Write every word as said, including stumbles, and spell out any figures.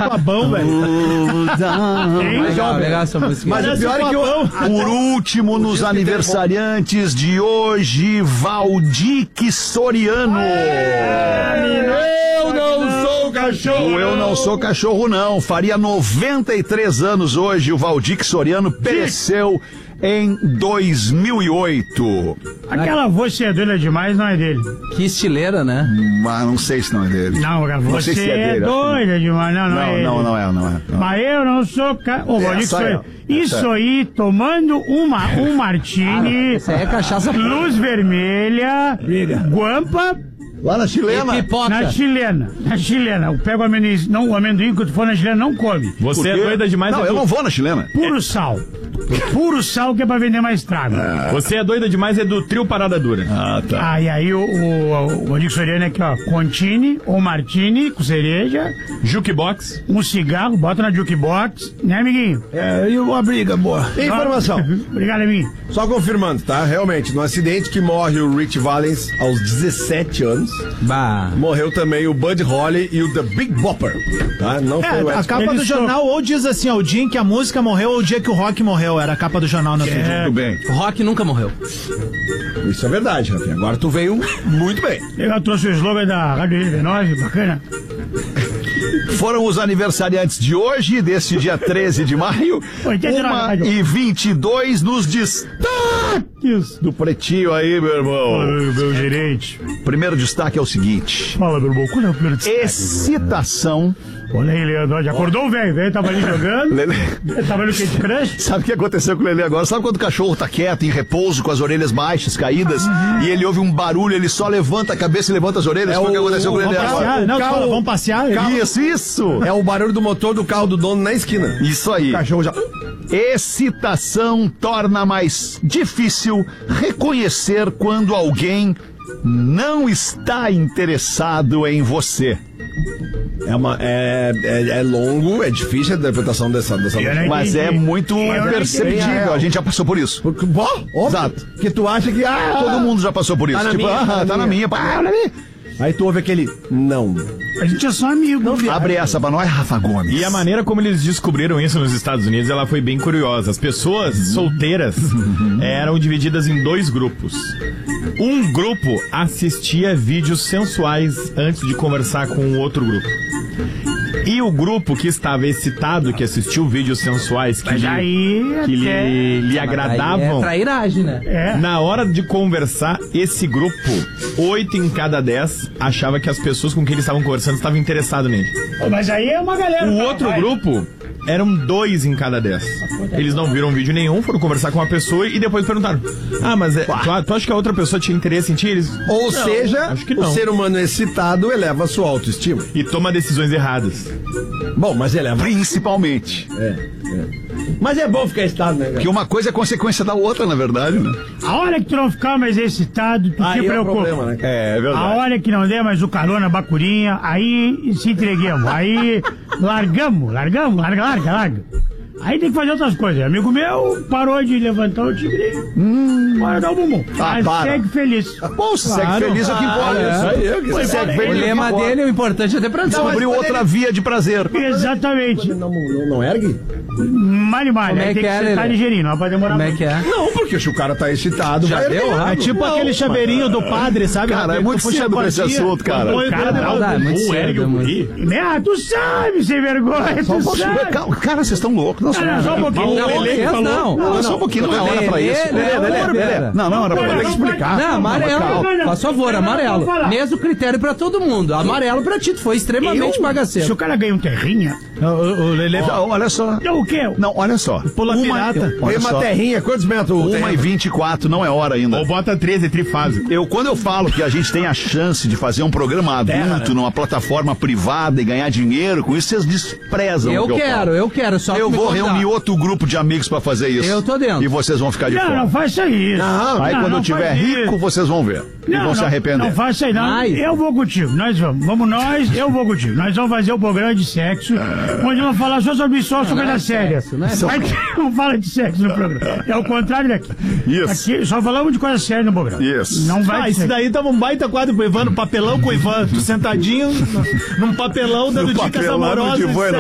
Papão, velho. Legal, legal essa música. Mas o pior é que eu... Por último, nos aniversariantes de hoje, Valdir Soriano. Eu não sou cachorro. Eu não sou cachorro, não. Faria noventa e três anos hoje. O Valdir Soriano pereceu em dois mil e oito. Aquela voz sedona demais não é dele. Que estileira, né? Mas não sei se não é dele. Não, você se é é, dele, doida demais. Não, não, Não, é ele. não, não é, não é. Não. Mas eu não sou... Ca... Ô, Valdir Essa Soriano, é. isso Essa é. aí, tomando uma, um martini, Isso aí é cachaça. luz vermelha, guampa... Lá na chilena. E pipoca. Na chilena, na chilena. Eu pego o amendoim, não, o amendoim que tu for na chilena não come. Você é doida demais. Não, é eu do... não vou na chilena. Puro sal. Puro sal que é pra vender mais trago. Você é doida demais é do trio Parada Dura. Ah, tá. Ah, e aí o, o, o Valdir Soriano aqui, ó, Contini ou Martini com cereja, Jukebox. um cigarro, bota na jukebox, né, amiguinho? É, e uma briga, boa. Informação. Obrigado, amiguinho. Só confirmando, tá? Realmente, no acidente que morre o Rich Valens aos dezessete anos, Bah. morreu também o Buddy Holly e o The Big Bopper, tá? Não foi o É, a Edson. capa Eles do jornal ou diz assim, ó, o dia em que a música morreu ou o dia que o rock morreu. Era a capa do jornal no outro dia. Tudo bem. O Rock nunca morreu. Isso é verdade, Rafinha. Agora tu veio muito bem. Eu trouxe o slogan da Rádio R nove, bacana. Foram os aniversariantes de hoje, desse dia treze de maio. uma e vinte e dois nos destaques do Pretinho aí, meu irmão. Fala, meu gerente. Primeiro destaque é o seguinte. Fala, meu irmão. Qual é o primeiro destaque? Excitação. Olha aí, Leandro. Já acordou o velho. O velho tava ali jogando. Lelê. Ele tava no Candy Crush. Sabe o que aconteceu com o Lelê agora? Sabe quando o cachorro tá quieto, em repouso, com as orelhas baixas, caídas, e ele ouve um barulho, ele só levanta a cabeça e levanta as orelhas? É Foi o que o- aconteceu com o Lelê vamos agora. passear. Não, carro- fala, vamos passear. Isso, isso. É o barulho do motor do carro do dono na esquina. Isso aí. O cachorro já... Excitação torna mais difícil reconhecer quando alguém não está interessado em você. É, uma, é, é, é longo, é difícil a interpretação dessa... dessa... Eu não Mas é entendi. muito Eu não perceptível. entendi. A gente já passou por isso. Porque, bom, óbvio, Exato. que tu acha que... Ah, Todo mundo já passou por isso. Tá na tipo, minha, ah, tá na tá na minha. minha. pá, olha ali. Aí tu ouve aquele... Não. A gente é só amigo. Abre essa pra nós, Rafa Gomes. E a maneira como eles descobriram isso nos Estados Unidos, ela foi bem curiosa. As pessoas solteiras eram divididas em dois grupos. Um grupo assistia vídeos sensuais antes de conversar com o outro grupo. E o grupo que estava excitado, que assistiu vídeos sensuais que, Mas lhe, aí que até- lhe, lhe Aí agradavam, é trairagem, né? É. na hora de conversar, esse grupo, oito em cada dez, achava que as pessoas com quem eles estavam conversando estavam interessadas nele. Mas aí é uma galera. O cara, outro vai. grupo eram dois em cada dez. Eles não viram vídeo nenhum, foram conversar com a pessoa e depois perguntaram: Ah, mas é, tu, tu acha que a outra pessoa tinha interesse em ti? Eles, Ou "Não, seja, acho que o não." ser humano excitado eleva a sua autoestima. E toma decisões erradas. Bom, mas eleva... Principalmente. É, é. Mas é bom ficar excitado, né, cara? Que uma coisa é consequência da outra, na verdade, né? A hora que tu não ficar mais excitado, tu Aí te é o preocupa. problema, né? É, é A verdade. hora que não der mais o carona, bacurinha, aí se entreguemos. Aí largamos, largamos, larga, larga, larga. Aí tem que fazer outras coisas. Amigo meu parou de levantar o tigrinho. Hum, bora dar o bumbum. Ah, Mas para. segue feliz. Bom, se segue feliz é o que importa. é. Isso aí, Eu que Se sei. segue O feliz é o que lema importa. dele, o importante é ter pra Descobriu outra via de prazer. Exatamente. Não, não, não ergue? Male, male. Como é Aí tem que que é, sentar Lelê? ligeirinho, não pode demorar Como é muito. que é? Não, porque se o cara tá excitado... Já vai deu, erguer. Rafa? É tipo aquele chaveirinho do padre, sabe? Cara, é Tu muito puxa a cedo pra esse cordinha, assunto, cara. põe o Cara, cara- Não dá, é muito bumbum, ergue cedo. o muito- guri. Ah, tu sabe, sem vergonha, Só um tu pouquinho. sabe. Calma, cara, vocês estão loucos. Não, só, Não, só um pouquinho. Não, O Lelê que vocês falou. não. não, só um pouquinho, não é hora pra isso. Lelê, Lelê, Lelê, Lelê, Lelê. Lelê. Não, não é hora pra Não, isso. não, explicar. Não, amarelo. calma. Faz favor, Não, amarelo. não, não, não. Mesmo critério pra todo mundo. Amarelo pra ti, tu foi extremamente Se bagaceiro. o cara ganha um terrinha, O, o, o Lelê Não, olha só. então o quê? Não, olha só. pula Uma- pirata. Olha Tem uma só. terrinha, quantos metros? o uma terreno? e vinte e quatro, não é hora ainda. Ou bota treze, trifásico. Eu, quando eu falo que a gente tem a chance de fazer um programa adulto numa plataforma privada e ganhar dinheiro, com isso vocês desprezam Eu o que eu quero, falo. eu quero. Só Eu que me vou convidar. reunir outro grupo de amigos pra fazer isso. Eu tô dentro. E vocês vão ficar de Não, fora. não faça isso. Não, Aí não, quando não eu tiver faz rico, isso. vocês vão ver. E Não, vão se não, arrepender. Não faça aí, não. Ai. Eu vou contigo. Nós vamos. Vamos nós, eu vou contigo. Nós vamos fazer o programa de sexo, onde vamos falar só sobre só sobre não é coisa séria. sexo, não é Aqui não fala de sexo no programa. É o contrário daqui. Isso. Aqui só falamos de coisa séria no programa. Isso. Não vai Ah, de isso sexo. daí tava um baita quadro pro Ivan, no papelão com o Ivan, tu sentadinho num papelão dando No dicas papelão amorosas. de Ivan,